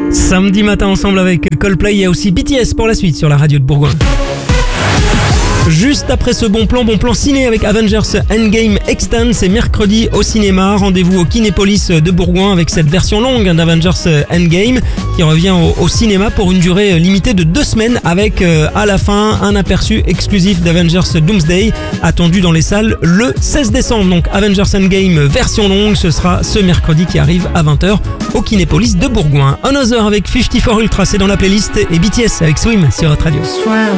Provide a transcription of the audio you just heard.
Samedi matin ensemble avec Coldplay, il y a aussi BTS pour la suite sur la radio de Bourgoin. Juste après ce bon plan ciné avec Avengers Endgame Extend, c'est mercredi au cinéma. Rendez-vous au Kinépolis de Bourgoin avec cette version longue d'Avengers Endgame qui revient au cinéma pour une durée limitée de 2 semaines avec à la fin un aperçu exclusif d'Avengers Doomsday attendu dans les salles le 16 décembre. Donc Avengers Endgame version longue, ce sera ce mercredi qui arrive à 20h au Kinépolis de Bourgoin. Another avec 54 Ultra, c'est dans la playlist, et BTS avec Swim sur votre radio.